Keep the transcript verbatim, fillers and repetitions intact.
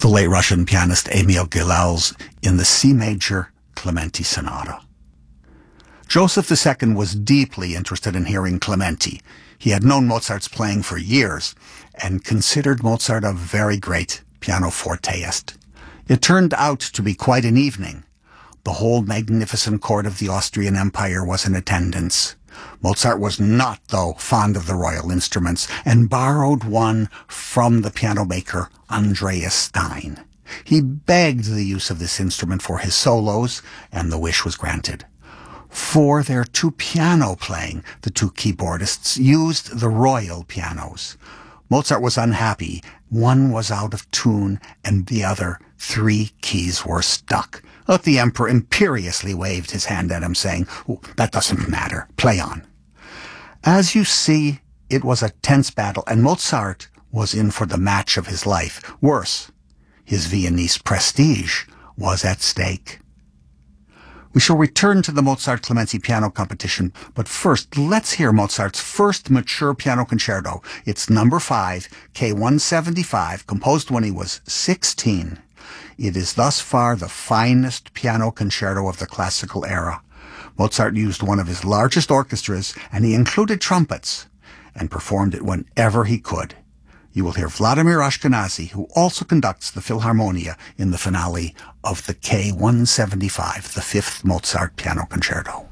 late Russian pianist Emil Gilels in the C major Clementi Sonata. Joseph the Second was deeply interested in hearing Clementi. He had known Mozart's playing for years and considered Mozart a very great pianoforteist. It turned out to be quite an evening. The whole magnificent court of the Austrian Empire was in attendance. Mozart was not, though, fond of the royal instruments and borrowed one from the piano maker Andreas Stein. He begged the use of this instrument for his solos, and the wish was granted. For their two-piano playing, the two keyboardists used the royal pianos. Mozart was unhappy. One was out of tune, and the other three keys were stuck. But the emperor imperiously waved his hand at him, saying, "Oh, that doesn't matter. Play on." As you see, it was a tense battle, and Mozart was in for the match of his life. Worse, his Viennese prestige was at stake. We shall return to the Mozart Clementi piano competition, but first, let's hear Mozart's first mature piano concerto. It's number five, K one seventy-five, composed when he was sixteen. It is thus far the finest piano concerto of the classical era. Mozart used one of his largest orchestras, and he included trumpets, and performed it whenever he could. You will hear Vladimir Ashkenazy, who also conducts the Philharmonia in the finale of the K one seventy-five, the fifth Mozart piano concerto.